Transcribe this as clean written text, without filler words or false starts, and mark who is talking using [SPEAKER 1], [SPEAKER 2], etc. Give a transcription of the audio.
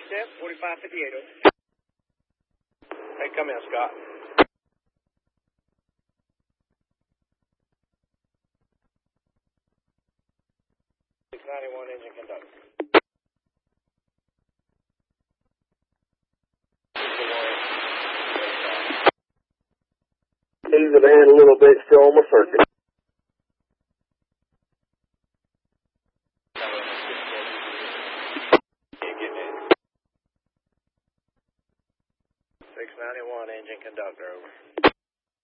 [SPEAKER 1] accept, 4558 over.
[SPEAKER 2] Hey, come in, Scott. Engine conductor.
[SPEAKER 3] Ease the band a little bit, still on my circuit.
[SPEAKER 2] Get in. 691 engine conductor over.